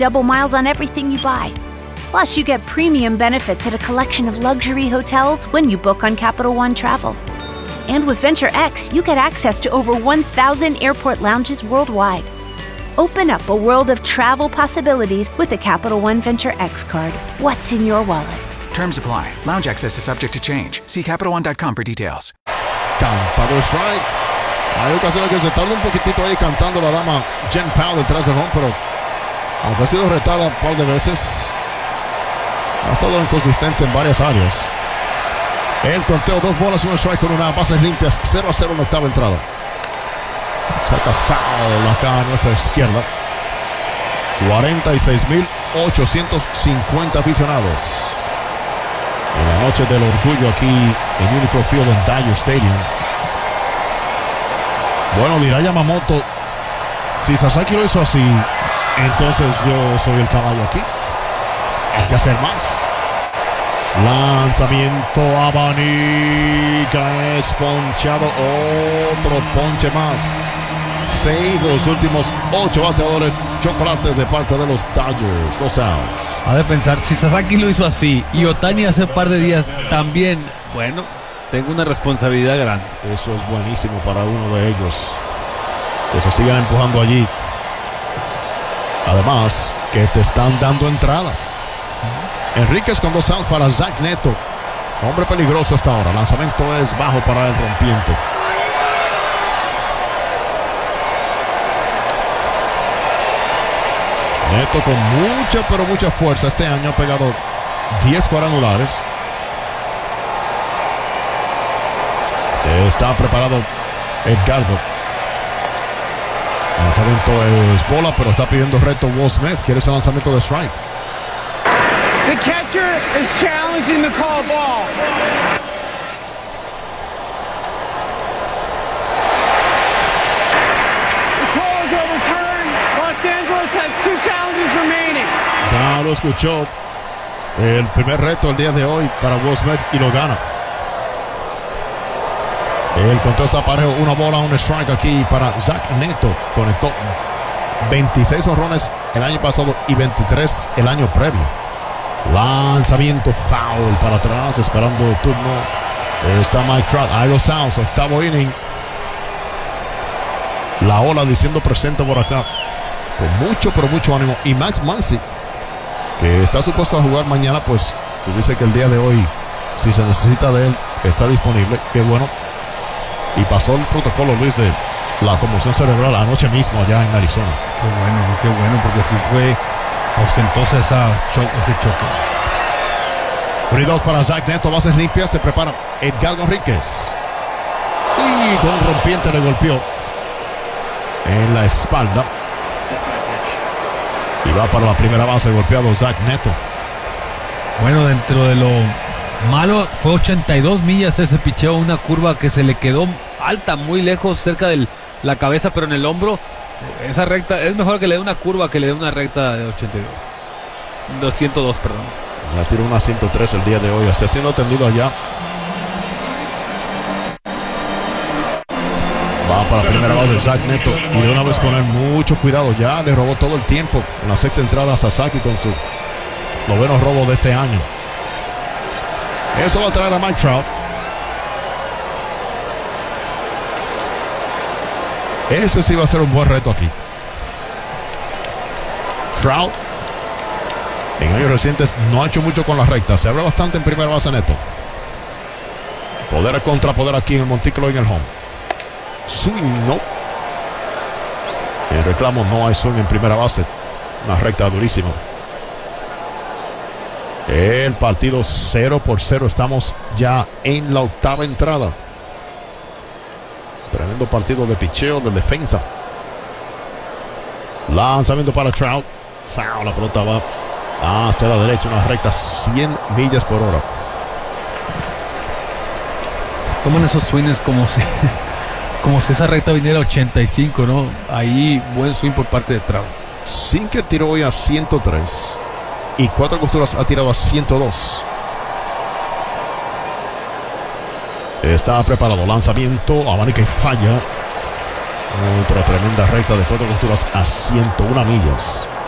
double miles on everything you buy. Plus, you get premium benefits at a collection of luxury hotels when you book on Capital One Travel. And with Venture X, you get access to over 1,000 airport lounges worldwide. Open up a world of travel possibilities with the Capital One Venture X card. What's in your wallet? Terms apply. Lounge access is subject to change. See CapitalOne.com for details. Cantado strike. Hay ocasiones que se tarda un poquitito ahí cantando la dama Jen Powell detrás del home, pero aunque ha sido retada un par de veces, ha estado inconsistente en varias áreas. El conteo, 2 bolas, 1 strike con una bases limpias, 0-0 en octava entrada. Saca foul acá a nuestra izquierda. 46,850 aficionados en la noche del orgullo aquí en Unicor Field en Dodger Stadium. Bueno, dirá Yamamoto, si Sasaki lo hizo así, entonces yo soy el caballo aquí. Hay que hacer más. Lanzamiento, abanica, es ponchado, otro ponche más. 6 de los últimos 8 bateadores chocolates de parte de los Dodgers. 2 outs. Ha de pensar, si Sasaki lo hizo así y Ohtani hace un par de días también, bueno, tengo una responsabilidad grande. Eso es buenísimo para uno de ellos, que se sigan empujando allí. Además, que te están dando entradas. Enríquez con 2 outs para Zach Neto. Hombre peligroso hasta ahora. Lanzamiento es bajo para el rompiente. Neto con mucha, pero mucha fuerza. Este año ha pegado 10 cuadrangulares. Está preparado Edgardo. Lanzamiento es bola, pero está pidiendo reto Will Smith. Quiere ese lanzamiento de strike. The catcher is challenging the call ball. The call is overturned. Los Angeles has 2 challenges remaining. Ya lo escuchó. El primer reto el día de hoy para Will Smith y lo gana. El conteo está parejo, 1 bola, 1 strike aquí para Zach Neto. Conectó 26 honrones el año pasado y 23 el año previo. Lanzamiento foul para atrás, esperando el turno. Está Mike Trout. Hay 2 outs, octavo inning. La ola diciendo presente por acá. Con mucho, pero mucho ánimo. Y Max Muncy, que está supuesto a jugar mañana, pues se dice que el día de hoy, si se necesita de él, está disponible. Qué bueno. Y pasó el protocolo, Luis, de la conmoción cerebral anoche mismo allá en Arizona. Qué bueno, porque sí fue ostentosa ese choque. 1-2 para Zach Neto, bases limpias, se prepara Edgardo Enríquez. Y con un rompiente le golpeó en la espalda. Y va para la primera base, golpeado Zach Neto. Bueno, dentro de lo malo, fue 82 millas ese picheo, una curva que se le quedó alta, muy lejos, cerca de la cabeza, pero en el hombro. Esa recta, es mejor que le dé una curva que le dé una recta de 82. 202, perdón. La tiró una 103 el día de hoy. Está siendo atendido allá. Va para la primera base de Zach Neto. Y de una vez poner mucho cuidado. Ya le robó todo el tiempo en la 6ª entrada a Sasaki con su 9º robo de este año. Eso va a traer a Mike Trout. Ese sí va a ser un buen reto aquí. Trout en años recientes no ha hecho mucho con las rectas. Se abre bastante en primera base Neto. Poder contra poder aquí en el montículo y en el home. Swing no. El reclamo, no hay swing en primera base. Una recta durísima. El partido 0-0. Estamos ya en la 8ª entrada. Tremendo partido de picheo, de defensa. Lanzamiento para Trout. Foul, la pelota va hacia la derecha. Una recta 100 millas por hora. Toman esos swings como si esa recta viniera a 85, ¿no? Ahí buen swing por parte de Trout. Sin que tiró hoy a 103. Y 4 costuras ha tirado a 102. Está preparado. Lanzamiento. Abanica y falla. Otra tremenda recta de 4 costuras a 101 millas.